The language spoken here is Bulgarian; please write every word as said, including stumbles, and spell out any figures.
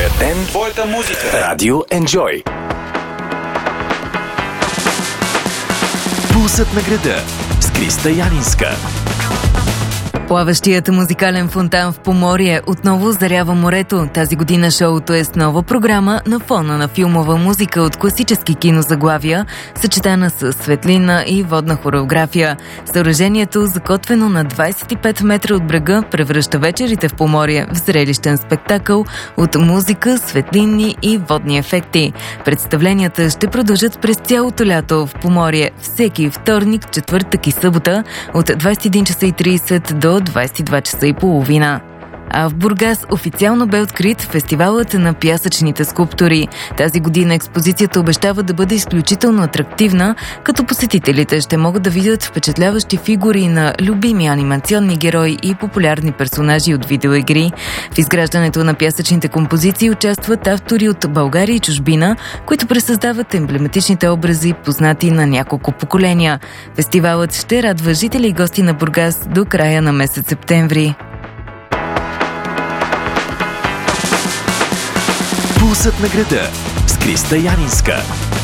Твоя ден, твоята музика. Радио Enjoy. Пулсът на града с Криста Янинска. Плаващият музикален фонтан в Поморие отново зарява морето. Тази година шоуто е с нова програма на фона на филмова музика от класически кинозаглавия, съчетана с светлина и водна хореография. Съоръжението, закотвено на двайсет и пет метра от брега, превръща вечерите в Поморие в зрелищен спектакъл от музика, светлинни и водни ефекти. Представленията ще продължат през цялото лято в Поморие всеки вторник, четвъртък и събота от двайсет и един часа и трийсет до двайсет и два часа и половина. А в Бургас официално бе открит фестивалът на пясъчните скулптури. Тази година експозицията обещава да бъде изключително атрактивна, като посетителите ще могат да видят впечатляващи фигури на любими анимационни герои и популярни персонажи от видеоигри. В изграждането на пясъчните композиции участват автори от България и чужбина, които пресъздават емблематичните образи, познати на няколко поколения. Фестивалът ще радва жители и гости на Бургас до края на месец септември. Пулсът на града с Криста Янинска.